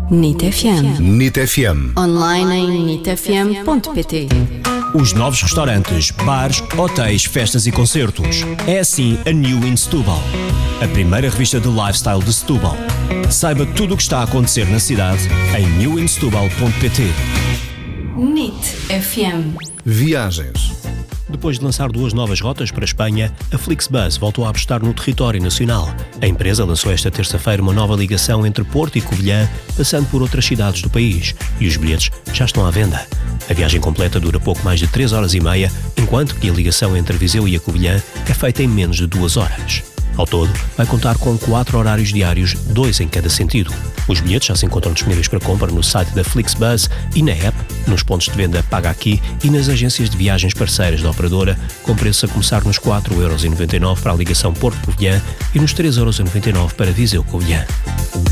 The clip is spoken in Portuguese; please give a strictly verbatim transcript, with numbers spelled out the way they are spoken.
N I T F M. N I T F M. Online em nit f m ponto p t. Os novos restaurantes, bares, hotéis, festas e concertos. É assim a New in Setúbal, a primeira revista de lifestyle de Setúbal. Saiba tudo o que está a acontecer na cidade em new in setúbal ponto p t. N I T F M. Viagens. Depois de lançar duas novas rotas para a Espanha, a Flixbus voltou a apostar no território nacional. A empresa lançou esta terça-feira uma nova ligação entre Porto e Covilhã, passando por outras cidades do país, e os bilhetes já estão à venda. A viagem completa dura pouco mais de três horas e meia, enquanto que a ligação entre Viseu e a Covilhã é feita em menos de duas horas. Ao todo, vai contar com quatro horários diários, dois em cada sentido. Os bilhetes já se encontram disponíveis para compra no site da Flixbus e na app, nos pontos de venda Paga Aqui e nas agências de viagens parceiras da operadora, com preços a começar nos quatro euros e noventa e nove para a ligação Porto-Covilhã e nos três euros e noventa e nove para Viseu-Covilhã.